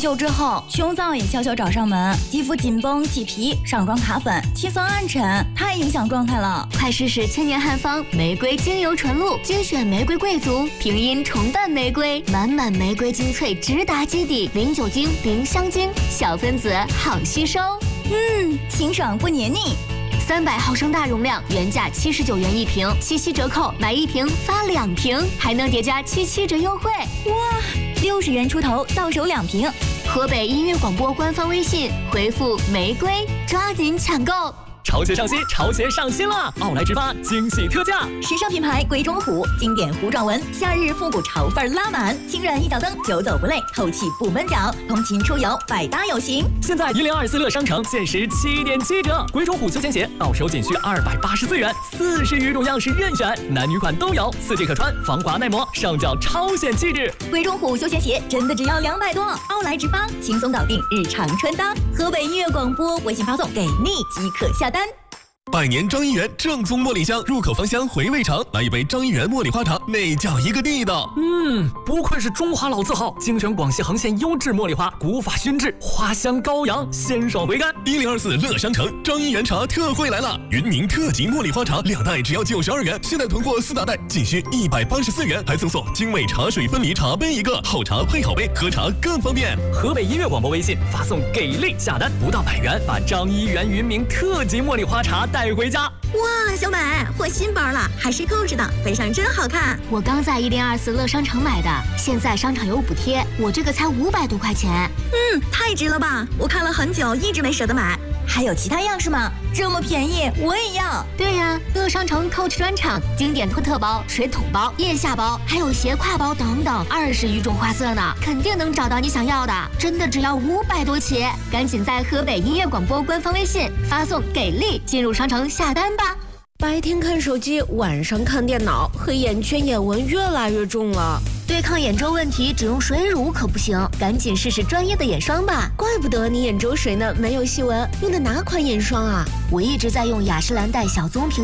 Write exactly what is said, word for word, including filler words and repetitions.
久之后，琼早也悄悄找上门，肌肤紧绷起皮，上妆卡粉，气色暗沉，太影响状态了。 快试试千年汉方玫瑰精油纯露，精选玫瑰贵族，平阴重瓣玫瑰，满满玫瑰精粹直达基底，零酒精、零香精，小分子好吸收。 嗯，清爽不黏腻。 三百毫升大容量，原价七十九元一瓶，七夕折扣买一瓶发两瓶，还能叠加七七折优惠。 哇，六十元出头到手两瓶。 河北音乐广播官方微信回复玫瑰，抓紧抢购。 潮鞋上新，潮鞋上新了！奥莱直发惊喜特价， 时尚品牌鬼冢虎，经典糊状纹，夏日复古潮范拉满，轻软一脚蹬，久走不累，透气不闷脚，通勤出游百搭有型。 现在一零二四乐商城限时七点七折，鬼冢虎休闲鞋到手仅需二百八十四元，四十余种样式任选，男女款都有，四季可穿，防滑耐磨，上脚超显气质。 鬼冢虎休闲鞋真的只要两百多，奥莱直发轻松搞定日常穿搭。河北音乐广播微信发送给你即可下单。 百年张一元正宗茉莉香，入口芳香，回味长。来一杯张一元茉莉花茶，那叫一个地道。 嗯，不愧是中华老字号，精选广西恒县优质茉莉花，古法熏制，花香高扬，鲜爽回甘。 一零二四乐商城张一元茶特惠来了，云茗特级茉莉花茶两袋只要九十二元，现在囤货四大袋仅需一百八十四元，还赠送精美茶水分离茶杯一个，好茶配好杯，喝茶更方便。 河北音乐广播微信发送给力下单，不到百元，把张一元云茗特级茉莉花茶带回家。 哇，小美换新包了，还是购置的，背上真好看。 我刚在一零二四乐商城买的，现在商场有补贴，我这个才五百多块钱。 嗯，太值了吧！我看了很久，一直没舍得买。还有其他样式吗？这么便宜，我也要。 对呀，乐商城 Coach 专场，经典托特包、水桶包、腋下包，还有斜挎包等等，二十余种花色呢，肯定能找到你想要的。真的只要五百多起，赶紧在河北音乐广播官方微信发送给力，进入商城下单吧。 白天看手机，晚上看电脑，黑眼圈、眼纹越来越重了。 对抗眼周问题，只用水乳可不行，赶紧试试专业的眼霜吧。 怪不得你眼周水呢没有细纹，用的哪款眼霜啊？ 我一直在用雅诗兰黛小棕瓶